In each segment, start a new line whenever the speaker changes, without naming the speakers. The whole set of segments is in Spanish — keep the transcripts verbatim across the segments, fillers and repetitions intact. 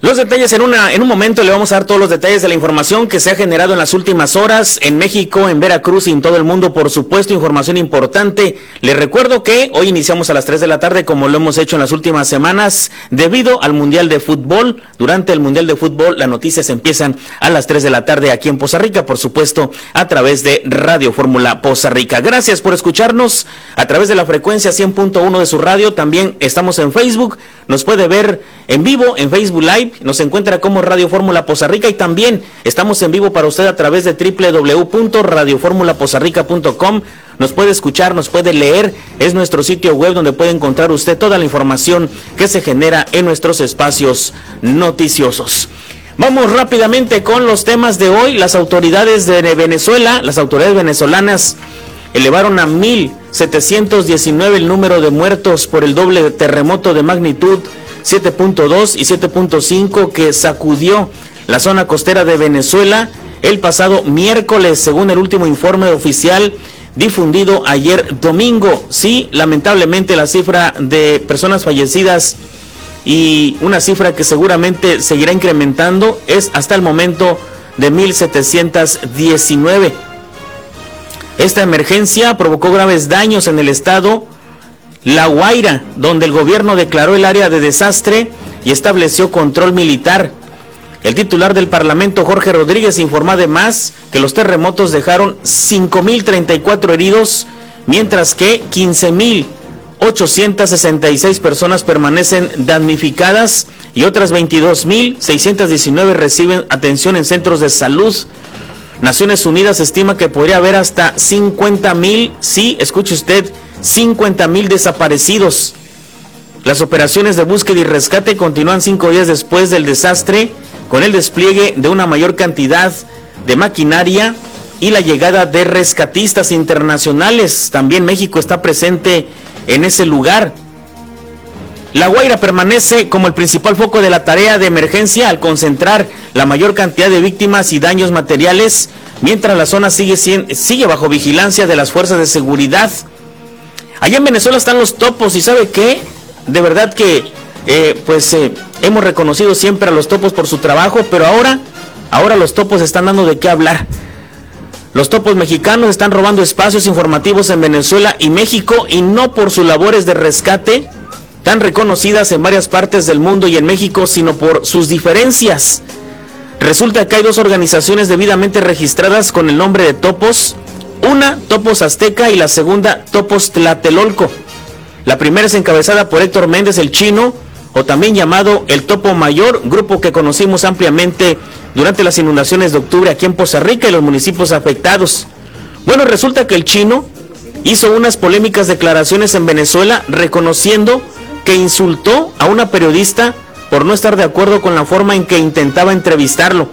Los detalles en una en un momento le vamos a dar todos los detalles de la información que se ha generado en las últimas horas en México, en Veracruz y en todo el mundo, por supuesto, información importante. Les recuerdo que hoy iniciamos a las tres de la tarde, como lo hemos hecho en las últimas semanas, debido al Mundial de Fútbol. Durante el Mundial de Fútbol, las noticias empiezan a las tres de la tarde aquí en Poza Rica, por supuesto, a través de Radio Fórmula Poza Rica. Gracias por escucharnos a través de la frecuencia cien punto uno de su radio. También estamos en Facebook, nos puede ver en vivo en Facebook Live. Nos encuentra como Radio Fórmula Poza Rica y también estamos en vivo para usted a través de doble u doble u doble u punto radio fórmula poza rica punto com. Nos puede escuchar, nos puede leer, es nuestro sitio web donde puede encontrar usted toda la información que se genera en nuestros espacios noticiosos. Vamos rápidamente con los temas de hoy. Las autoridades de Venezuela, las autoridades venezolanas elevaron a mil setecientos diecinueve el número de muertos por el doble terremoto de magnitud siete punto dos y siete punto cinco que sacudió la zona costera de Venezuela el pasado miércoles, según el último informe oficial difundido ayer domingo. Sí, lamentablemente la cifra de personas fallecidas, y una cifra que seguramente seguirá incrementando, es hasta el momento de mil setecientos diecinueve. Esta emergencia provocó graves daños en el estado La Guaira, donde el gobierno declaró el área de desastre y estableció control militar. El titular del Parlamento, Jorge Rodríguez, informó además que los terremotos dejaron cinco mil treinta y cuatro heridos, mientras que quince mil ochocientos sesenta y seis personas permanecen damnificadas y otras veintidós mil seiscientos diecinueve reciben atención en centros de salud. Naciones Unidas estima que podría haber hasta cincuenta mil, sí, escuche usted, cincuenta mil desaparecidos. Las operaciones de búsqueda y rescate continúan cinco días después del desastre, con el despliegue de una mayor cantidad de maquinaria y la llegada de rescatistas internacionales. También México está presente en ese lugar. La Guaira permanece como el principal foco de la tarea de emergencia al concentrar la mayor cantidad de víctimas y daños materiales, mientras la zona sigue, sigue bajo vigilancia de las fuerzas de seguridad. Allá en Venezuela están los topos, y ¿sabe qué? De verdad que eh, pues eh, hemos reconocido siempre a los topos por su trabajo, pero ahora, ahora los topos están dando de qué hablar. Los topos mexicanos están robando espacios informativos en Venezuela y México, y no por sus labores de rescate, tan reconocidas en varias partes del mundo y en México, sino por sus diferencias. Resulta que hay dos organizaciones debidamente registradas con el nombre de topos. Una, Topos Azteca, y la segunda, Topos Tlatelolco. La primera es encabezada por Héctor Méndez, el Chino, o también llamado el Topo Mayor, grupo que conocimos ampliamente durante las inundaciones de octubre aquí en Poza Rica y los municipios afectados. Bueno, resulta que el Chino hizo unas polémicas declaraciones en Venezuela, reconociendo que insultó a una periodista por no estar de acuerdo con la forma en que intentaba entrevistarlo.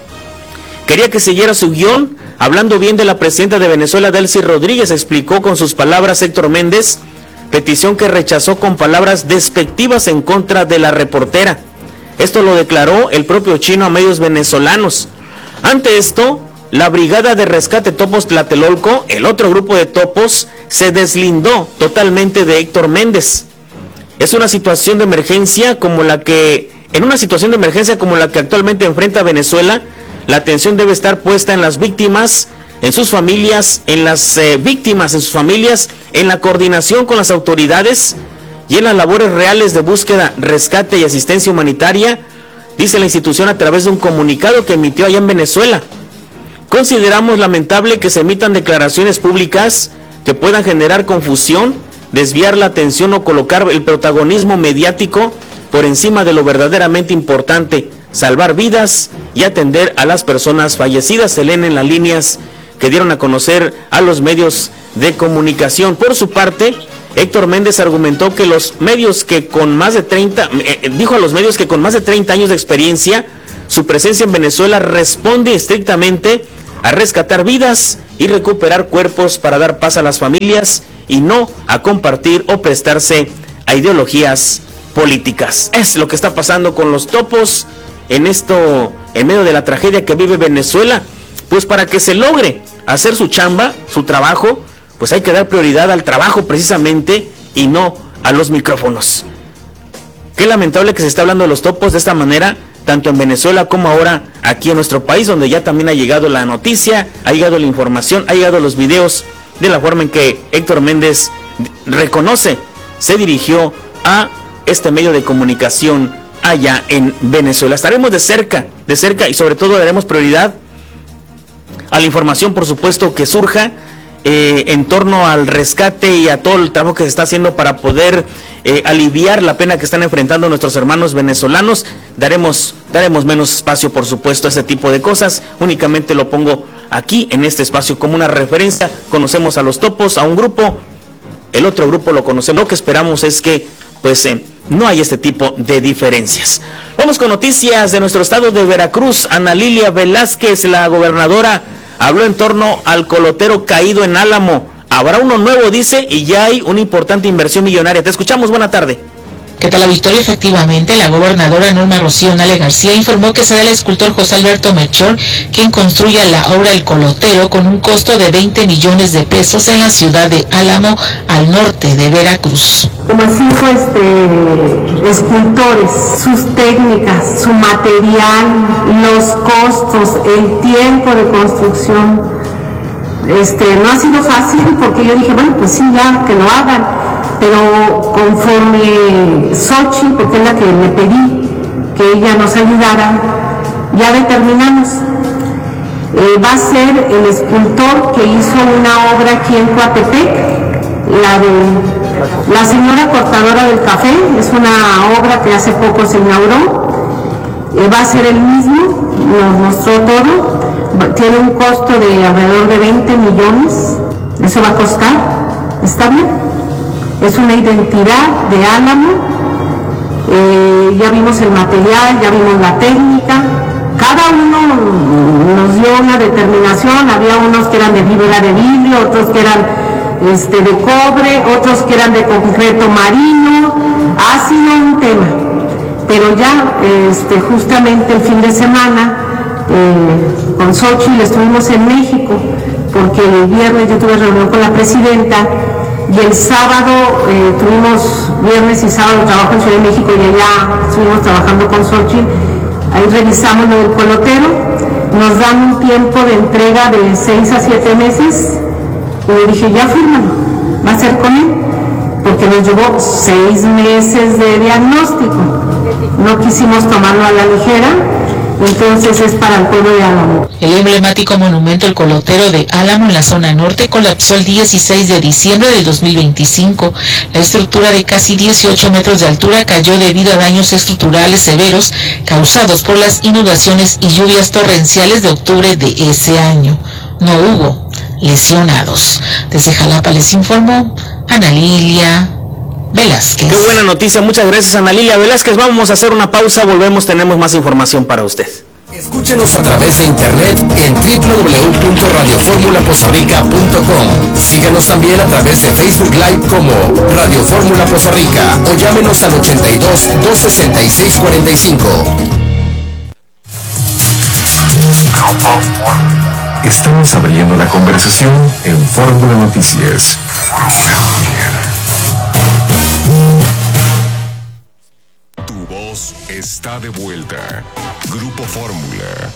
Quería que siguiera su guión, hablando bien de la presidenta de Venezuela, Delcy Rodríguez, explicó con sus palabras Héctor Méndez, petición que rechazó con palabras despectivas en contra de la reportera. Esto lo declaró el propio Chino a medios venezolanos. Ante esto, la Brigada de Rescate Topos Tlatelolco, el otro grupo de topos, se deslindó totalmente de Héctor Méndez. Es una situación de emergencia como la que, en una situación de emergencia como la que actualmente enfrenta Venezuela, la atención debe estar puesta en las víctimas, en sus familias, en las eh, víctimas, en sus familias, en la coordinación con las autoridades y en las labores reales de búsqueda, rescate y asistencia humanitaria, dice la institución a través de un comunicado que emitió allá en Venezuela. Consideramos lamentable que se emitan declaraciones públicas que puedan generar confusión, desviar la atención o colocar el protagonismo mediático por encima de lo verdaderamente importante, salvar vidas y atender a las personas fallecidas. Se leen en las líneas que dieron a conocer a los medios de comunicación. Por su parte, Héctor Méndez argumentó que los medios que con más de treinta, eh, dijo a los medios que con más de treinta años de experiencia, su presencia en Venezuela responde estrictamente a rescatar vidas y recuperar cuerpos para dar paz a las familias y no a compartir o prestarse a ideologías políticas. Es lo que está pasando con los topos en esto, en medio de la tragedia que vive Venezuela. Pues para que se logre hacer su chamba, su trabajo, pues hay que dar prioridad al trabajo precisamente y no a los micrófonos. Qué lamentable que se está hablando de los topos de esta manera, tanto en Venezuela como ahora aquí en nuestro país, donde ya también ha llegado la noticia, ha llegado la información, ha llegado los videos de la forma en que Héctor Méndez reconoce, se dirigió a este medio de comunicación allá en Venezuela. Estaremos de cerca, de cerca y sobre todo daremos prioridad a la información, por supuesto, que surja eh, en torno al rescate y a todo el trabajo que se está haciendo para poder eh, aliviar la pena que están enfrentando nuestros hermanos venezolanos. Daremos, daremos menos espacio, por supuesto, a ese tipo de cosas. Únicamente lo pongo aquí en este espacio como una referencia. Conocemos a los topos, a un grupo, el otro grupo lo conocemos. Lo que esperamos es que pues eh, no hay este tipo de diferencias. Vamos con noticias de nuestro estado de Veracruz. Ana Lilia Velázquez, la gobernadora, habló en torno al colotero caído en Álamo. Habrá uno nuevo, dice, y ya hay una importante inversión millonaria. Te escuchamos, buena tarde.
¿Qué tal, la Victoria? Efectivamente, la gobernadora Norma Rocío Nale García informó que será el escultor José Alberto Melchor quien construya la obra El Colotero con un costo de veinte millones de pesos en la ciudad de Álamo, al norte de Veracruz.
Como cinco este, escultores, sus técnicas, su material, los costos, el tiempo de construcción, este, no ha sido fácil porque yo dije, bueno, pues sí, ya, que lo hagan. Pero conforme Xochitl, porque es la que le pedí que ella nos ayudara, ya determinamos. Eh, va a ser el escultor que hizo una obra aquí en Coatepec, la de la señora cortadora del café, es una obra que hace poco se inauguró. Eh, va a ser el mismo, nos mostró todo, tiene un costo de alrededor de veinte millones, eso va a costar, ¿está bien? Es una identidad de Álamo, eh, ya vimos el material, ya vimos la técnica, cada uno nos dio una determinación, había unos que eran de fibra de vidrio, otros que eran este, de cobre, otros que eran de concreto marino, ha sido un tema, pero ya este, justamente el fin de semana eh, con Xochitl estuvimos en México, porque el viernes yo tuve reunión con la presidenta, y el sábado eh, tuvimos, viernes y sábado trabajo en Ciudad de México y allá estuvimos trabajando con Xochitl, ahí revisamos lo del colotero, nos dan un tiempo de entrega de seis a siete meses, y le dije, ya fírmalo, va a ser con él, porque nos llevó seis meses de diagnóstico, no quisimos tomarlo a la ligera. Entonces es para el pueblo de Álamo.
El emblemático monumento El Colotero de Álamo en la zona norte colapsó el dieciséis de diciembre del dos mil veinticinco. La estructura de casi dieciocho metros de altura cayó debido a daños estructurales severos causados por las inundaciones y lluvias torrenciales de octubre de ese año. No hubo lesionados. Desde Jalapa les informó Ana Lilia Velázquez.
Qué buena noticia, muchas gracias Ana Lilia Velázquez. Vamos a hacer una pausa, volvemos, tenemos más información para usted.
Escúchenos a través de internet en doble u doble u doble u punto radio fórmula poza rica punto com. Síganos también a través de Facebook Live como Radio Fórmula Poza Rica o llámenos al ochenta y dos, dos sesenta y seis, cuarenta y cinco.
Estamos abriendo la conversación en Fórmula Noticias. Tu voz está de vuelta. Grupo Fórmula.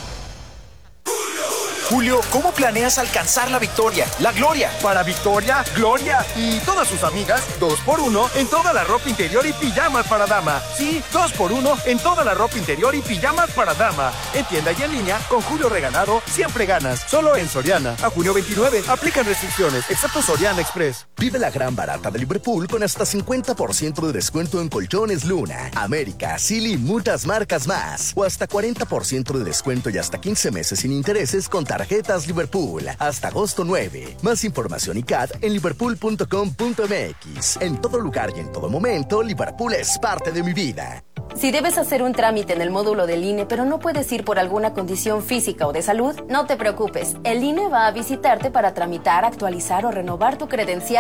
Julio, ¿cómo planeas alcanzar la victoria, la gloria?
Para Victoria, Gloria y todas sus amigas, dos por uno en toda la ropa interior y pijamas para dama. Sí, dos por uno en toda la ropa interior y pijamas para dama. En tienda y en línea, con Julio Regalado, siempre ganas. Solo en Soriana. A junio veintinueve, aplican restricciones, excepto Soriana Express.
Vive la gran barata de Liverpool con hasta cincuenta por ciento de descuento en colchones Luna, América, Silly y muchas marcas más. O hasta cuarenta por ciento de descuento y hasta quince meses sin intereses con tarjetas Liverpool. Hasta agosto nueve. Más información y C A D en liverpool punto com punto m x. En todo lugar y en todo momento, Liverpool es parte de mi vida.
Si debes hacer un trámite en el módulo del I N E, pero no puedes ir por alguna condición física o de salud, no te preocupes. El I N E va a visitarte para tramitar, actualizar o renovar tu credencial